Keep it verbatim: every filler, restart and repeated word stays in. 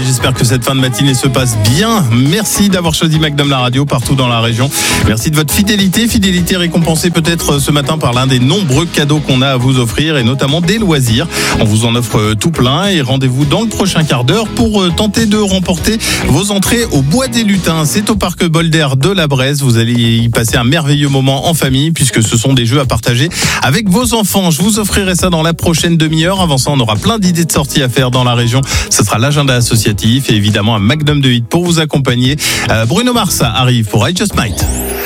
j'espère que cette fin de matinée se passe bien. Merci d'avoir choisi Magnum la radio partout dans la région. Merci de votre fidélité. Fidélité récompensée peut-être ce matin par l'un des nombreux cadeaux qu'on a à vous offrir et notamment des loisirs. On vous en offre tout plein et rendez-vous dans le prochain quart d'heure pour tenter de remporter vos entrées au Bois des Lutins. C'est au parc Bolder de la Bresse. Vous allez y passer un merveilleux moment en famille puisque ce sont des jeux à partager avec vos enfants. Je vous offrirai ça dans la prochaine demi-heure. Avant ça, on aura plein d'idées de sorties à faire dans la région. Ce sera l'agenda associatif et évidemment un magnum de hit pour vous accompagner. Euh, Bruno Mars arrive pour I Just Might.